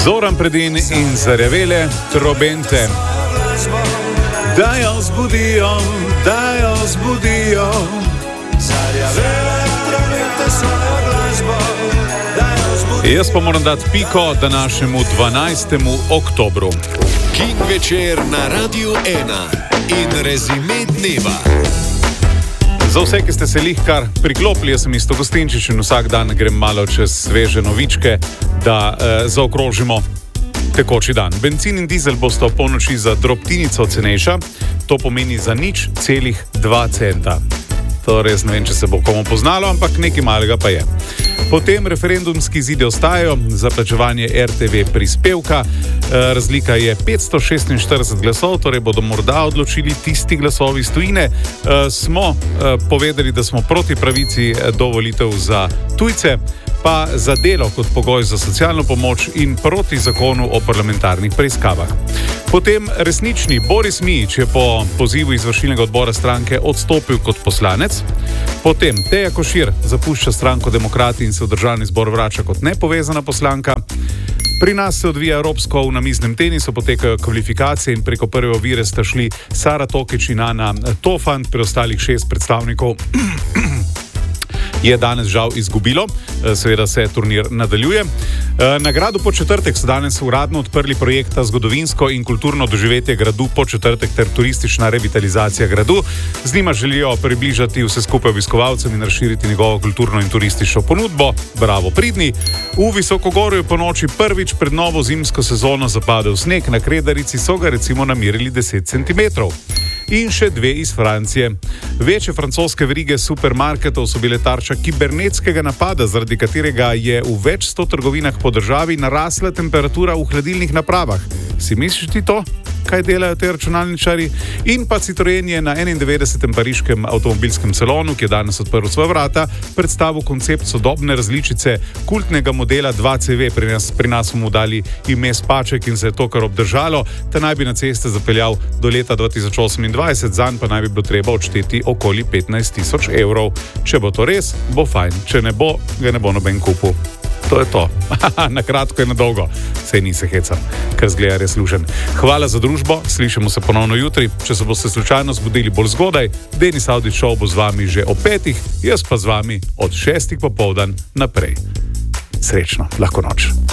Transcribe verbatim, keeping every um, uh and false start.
Zoran Predin in zarjavele trobente. Da jo zbudijo, da jo zbudijo. Zarjavele trobente svojo glasbo. Jaz pa moram dati piko današnjemu dvanajstemu oktobru. King večer na Radiu ena in rezime dneva. Za vse, ki ste se lihkar priklopili, jaz sem Isto Gostinčič in vsak dan grem malo čez sveže novičke, da eh, zaokrožimo tekoči dan. Bencin in dizel bosta v polnoči za drobtinico cenejša, to pomeni za nič celih dva centa. To res ne vem, če se bo komu poznalo, ampak nekaj malega pa je. Potem referendumski izidi ostajajo za plačevanje R T V prispevka. Razlika je petsto šestinštirideset glasov, torej bodo morda odločili tisti glasovi iz tujine. Smo povedali, da smo proti pravici do volitev za tujce, pa za delo kot pogoj za socialno pomoč in proti zakonu o parlamentarnih preiskavah. Potem resnični Boris Mijić je po pozivu izvršilnega odbora stranke odstopil kot poslanec. Potem Teja Košir zapušča stranko Demokrati in se v državni zbor vrača kot nepovezana poslanka. Pri nas se odvija evropsko v namiznem tenisu, potekajo kvalifikacije in preko prve ovire sta šli Sara Tokić in Ana Tofant, preostalih šest predstavnikov je danes žal izgubilo, seveda se turnir nadaljuje. Nagrado Podčetrtek so danes uradno odprli projekta Zgodovinsko in kulturno doživetje gradu Podčetrtek ter turistična revitalizacija gradu. Z njima želijo približati vse skupaj obiskovalcem in razširiti njegovo kulturno in turistično ponudbo. Bravo, pridni! V Visokogorju je po noči prvič pred novo zimsko sezono zapadel sneg, na Kredarici so ga recimo namerili deset centimetrov. In še dve iz Francije. Večje francoske verige supermarketov so bile tarča kibernetskega napada, zaradi katerega je v več sto trgovinah po državi narasla temperatura v hladilnih napravah. Si misliš ti to, kaj delajo te računalničari? In pa Citroen je na enaindevetdesetem pariškem avtomobilskem salonu, ki je danes odprl svoja vrata, predstavil koncept sodobne različice kultnega modela dva C V. Pri nas, pri nas smo mu dali ime Spaček in se je to kar obdržalo. Ta naj bi na ceste zapeljal do leta dva tisoč osemindvajset, zanj pa naj bi bilo treba odšteti okoli petnajst tisoč evrov. Če bo to res, bo fajn. Če ne bo, ga ne bo noben kupil. To je to. Na kratko in na dolgo. Sej ni se hecam, ker zgleda res služen. Hvala za družbo, slišimo se ponovno jutri. Če se boste slučajno zbudili bolj zgodaj, Denis Audić Show bo z vami že ob petih, jaz pa z vami od šestih popoldan naprej. Srečno, lahko noč.